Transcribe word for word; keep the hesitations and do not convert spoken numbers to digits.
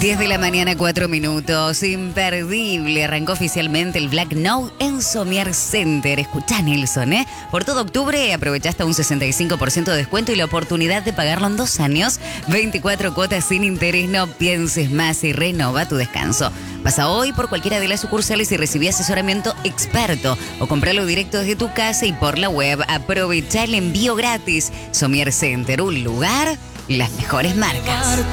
diez de la mañana, cuatro minutos. Imperdible. Arrancó oficialmente el Black Now en Somier Center. Escuchá, Nelson, ¿eh? Por todo octubre aprovecha hasta un sesenta y cinco por ciento de descuento y la oportunidad de pagarlo en dos años. veinticuatro cuotas sin interés. No pienses más y renova tu descanso. Pasa hoy por cualquiera de las sucursales y recibí asesoramiento experto. O compralo directo desde tu casa y por la web. Aprovecha el envío gratis. Somier Center, un lugar, las mejores marcas.